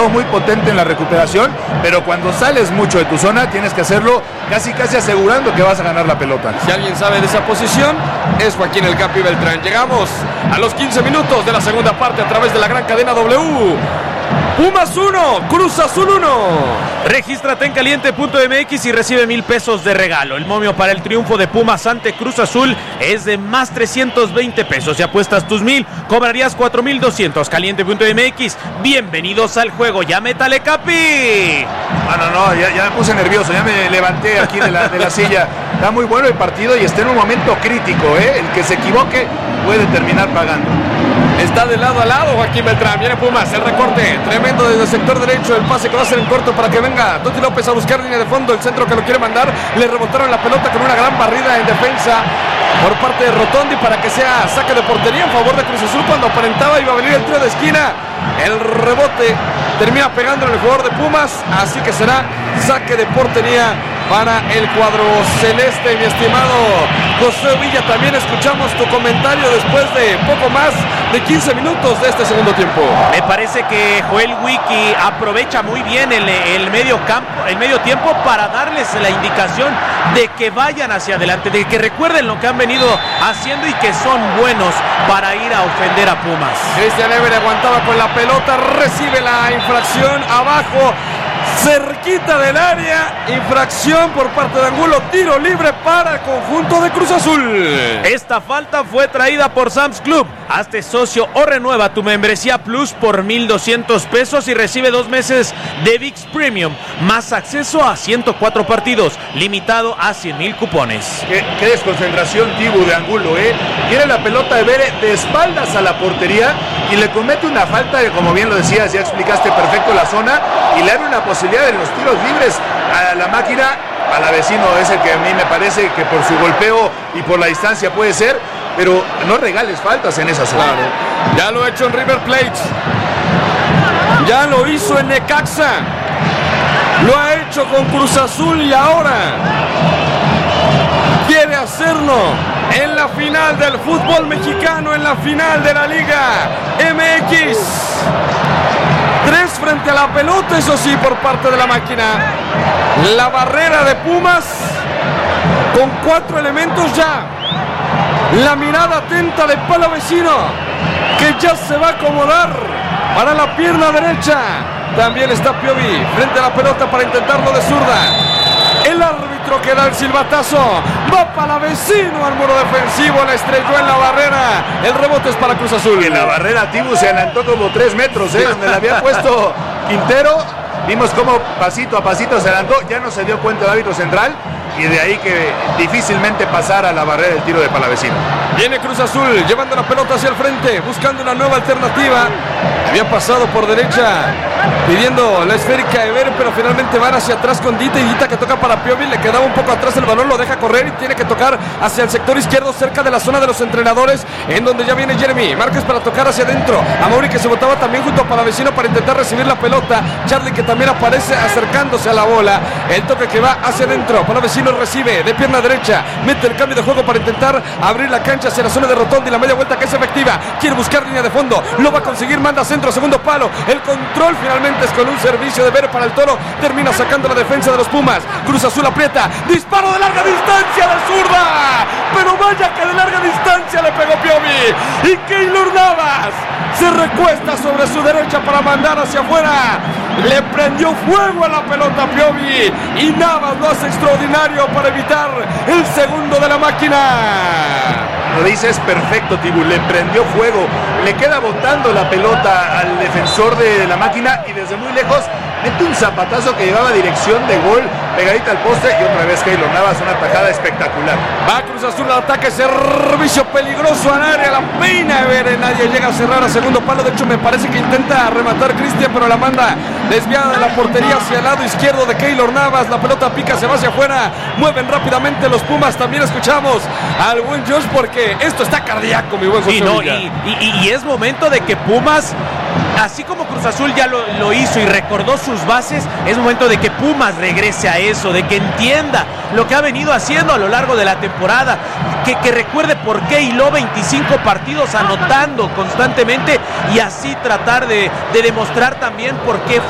todo muy potente en la recuperación, pero cuando sales mucho de tu zona tienes que hacerlo casi asegurando que vas a ganar la pelota. Si alguien sabe de esa posición, es Joaquín El Capi Beltrán. Llegamos a los 15 minutos de la segunda parte a través de la gran cadena W. Pumas 1, Cruz Azul 1. Regístrate en caliente.mx y recibe 1,000 pesos de regalo. El momio para el triunfo de Pumas ante Cruz Azul es de más 320 pesos. Si apuestas tus 1,000, cobrarías 4,200. Caliente.mx, bienvenidos al juego. ¡Ya métale, Capi! No, ya me puse nervioso, ya me levanté aquí de la silla. Está muy bueno el partido y está en un momento crítico, ¿eh? El que se equivoque puede terminar pagando. Está de lado a lado Joaquín Beltrán. Viene Pumas, el recorte tremendo desde el sector derecho. El pase que va a ser en corto para que venga Toti López a buscar línea de fondo. El centro que lo quiere mandar. Le rebotaron la pelota con una gran barrida en defensa por parte de Rotondi para que sea saque de portería en favor de Cruz Azul cuando aparentaba iba a venir el tiro de esquina. El rebote termina pegando en el jugador de Pumas, así que será saque de portería para el cuadro celeste. Mi estimado José Villa, también escuchamos tu comentario después de poco más de 15 minutos de este segundo tiempo. Me parece que Joel Wiki aprovecha muy bien el medio tiempo para darles la indicación de que vayan hacia adelante, de que recuerden lo que han venido haciendo y que son buenos para ir a ofender a Pumas. Cristian Ever aguantaba con la pelota, recibe la infracción abajo, cerquita del área, infracción por parte de Angulo, tiro libre para el conjunto de Cruz Azul. Esta falta fue traída por Sam's Club. Hazte socio o renueva tu membresía Plus por 1,200 pesos y recibe 2 meses de ViX Premium, más acceso a 104 partidos, limitado a 100,000 cupones. Qué desconcentración, Tibu, de Angulo, ¿eh? Tiene la pelota de Bere de espaldas a la portería y le comete una falta que, como bien lo decías, ya explicaste perfecto la zona, y le abre una posibilidad de los tiros libres a la máquina. Palavecino es el que a mí me parece que por su golpeo y por la distancia puede ser, pero no regales faltas en esa zona. Claro. Ya lo ha hecho en River Plate, ya lo hizo en Necaxa, lo ha hecho con Cruz Azul y ahora quiere hacerlo en la final del fútbol mexicano, en la final de la Liga MX. 3 frente a la pelota, eso sí, por parte de la máquina. La barrera de Pumas con 4 elementos ya. La mirada atenta de Palavecino, que ya se va a acomodar para la pierna derecha. También está Piovi frente a la pelota para intentarlo de zurda. El árbitro que da el silbatazo. Va Palavecino al muro defensivo, la estrelló en la barrera. El rebote es para Cruz Azul. En la barrera Tibu se adelantó como 3 metros, donde le había puesto Quintero. Vimos cómo pasito a pasito se adelantó. Ya no se dio cuenta el árbitro central, y de ahí que difícilmente pasara la barrera del tiro de Palavecino. Viene Cruz Azul llevando la pelota hacia el frente, buscando una nueva alternativa. Había pasado por derecha pidiendo la esférica de Ver, pero finalmente van hacia atrás con Dita, y Dita que toca para Piovi, le quedaba un poco atrás el balón, lo deja correr y tiene que tocar hacia el sector izquierdo, cerca de la zona de los entrenadores, en donde ya viene Jeremy Márquez para tocar hacia adentro. Amaury, que se botaba también junto a Palavecino para intentar recibir la pelota. Charlie, que también aparece acercándose a la bola. El toque que va hacia adentro. Palavecino recibe de pierna derecha, mete el cambio de juego para intentar abrir la cancha hacia la zona de Rotondi, la media vuelta que es efectiva, quiere buscar línea de fondo, lo va a conseguir, manda centro, segundo palo, el control finalmente es con un servicio de Ver para el Toro, termina sacando la defensa de los Pumas. Cruz Azul aprieta, disparo de larga distancia de zurda, pero vaya que de larga distancia le pegó Piovi, y Keylor Navas se recuesta sobre su derecha para mandar hacia afuera. Le prendió fuego a la pelota Piovi, y Navas lo hace extraordinario para evitar el segundo de la máquina. Lo dices perfecto, Tibu, le prendió fuego, le queda botando la pelota al defensor de la máquina, y desde muy lejos mete un zapatazo que llevaba dirección de gol, pegadita al poste, y otra vez Keylor Navas, una tajada espectacular. Va Cruz Azul al ataque, servicio peligroso al área, la peina de Ver, nadie llega a cerrar a segundo palo. De hecho me parece que intenta rematar Cristian, pero la manda desviada de la portería hacia el lado izquierdo de Keylor Navas. La pelota pica, se va hacia afuera, mueven rápidamente los Pumas. También escuchamos al buen Josh, porque esto está cardíaco, mi buen José Villa. Y es momento de que Pumas, así como Cruz Azul ya lo hizo y recordó sus bases, es momento de que Pumas regrese a eso, de que entienda lo que ha venido haciendo a lo largo de la temporada, que recuerde por qué hiló 25 partidos anotando constantemente, y así tratar de demostrar también por qué